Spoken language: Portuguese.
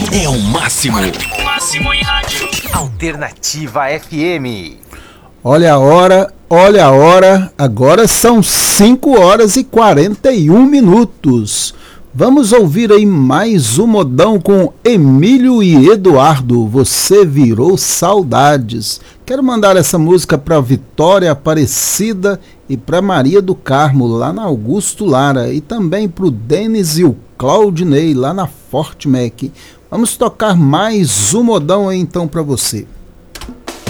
é o máximo. Máximo em rádio. Alternativa FM. Olha a hora, agora são 5 horas e 41 minutos. Vamos ouvir aí mais um modão com Emílio e Eduardo, Você Virou Saudades. Quero mandar essa música para Vitória Aparecida e para Maria do Carmo, lá na Augusto Lara, e também para o Denis e o Claudinei, lá na Forte Mac. Vamos tocar mais um modão aí então para você.